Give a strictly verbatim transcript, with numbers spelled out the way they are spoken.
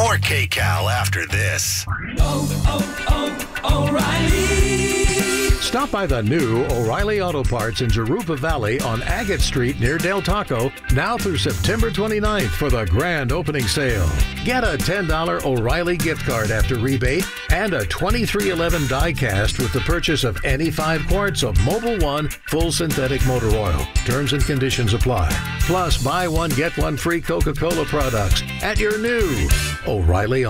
More K-Cal after this. Oh, oh, oh, O'Reilly. Stop by the new O'Reilly Auto Parts in Jurupa Valley on Agate Street near Del Taco now through September twenty-ninth for the grand opening sale. Get a ten dollars O'Reilly gift card after rebate and a twenty-three eleven die cast with the purchase of any five quarts of Mobil one full synthetic motor oil. Terms and conditions apply. Plus, buy one, get one free Coca-Cola products at your new O'Reilly